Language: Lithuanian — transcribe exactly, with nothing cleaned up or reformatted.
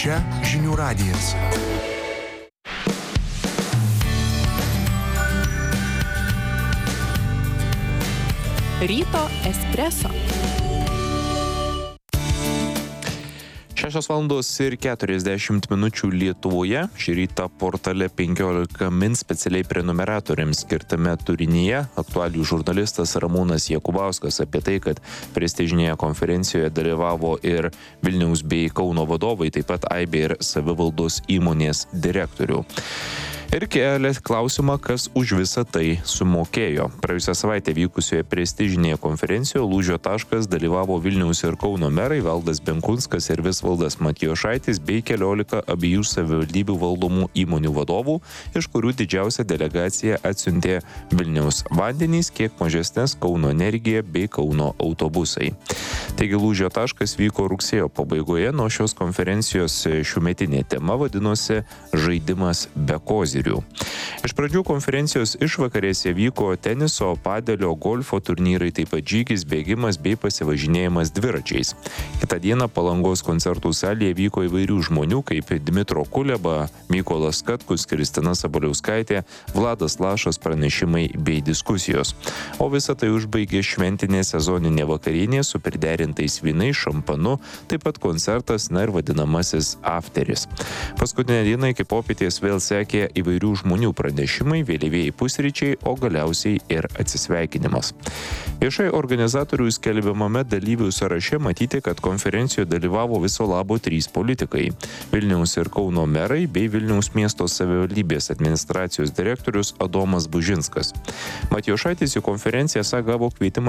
Čia žinių radijas. Ryto espreso. šešios valandos ir keturiasdešimt minučių Lietuvoje. Šį rytą portale penkiolika min specialiai prenumeratoriams skirtame turinyje aktualijų žurnalistas Ramūnas Jakubauskas apie tai, kad prestižinėje konferencijoje dalyvavo ir Vilniaus bei Kauno vadovai, taip pat aibė ir savivaldos įmonės direktorių. Ir kelia klausimą, kas už visą tai sumokėjo. Praėjusią savaitę vykusioje prestižinėje konferencijoje lūžio taškas dalyvavo Vilniaus ir Kauno merai Valdas Benkunskas ir Visvaldas Matijošaitis bei keliolika abiejų savivaldybių valdomų įmonių vadovų, iš kurių didžiausia delegacija atsiuntė Vilniaus vandenys, kiek mažesnės Kauno energija bei Kauno autobusai. Taigi lūžio taškas vyko rugsėjo pabaigoje, nuo šios konferencijos šiųmetinė tema vadinosi Žaidimas be kozirių. Iš pradžių konferencijos išvakarėse vyko teniso, padelio, golfo turnyrai, taip pat žygis, bėgimas bei pasivažinėjimas dviračiais. Kitą dieną Palangos koncertų salėje vyko įvairių žmonių, kaip Dmitro Kuleba, Mykolas Katkus, Kristina Sabaliauskaitė, Vladas Lašas, pranešimai bei diskusijos. O visą tai užbaigė šventinė sezoninė vakarienė su priderintais vynais, šampanu, taip pat koncertas, na ir vadinamasis afteris. Paskutinę dieną iki popietės vėl sekė įvairių žmonių pranešimai, vėlyvieji pusryčiai, o galiausiai ir atsisveikinimas. Viešai organizatorių skelbiamame dalyvių sąraše matyti, kad konferencijoje dalyvavo viso labo trys politikai – Vilniaus ir Kauno merai bei Vilniaus miesto savivaldybės administracijos direktorius Adomas Bužinskas. Matijošaitis į konferenciją esą gavo kvietimą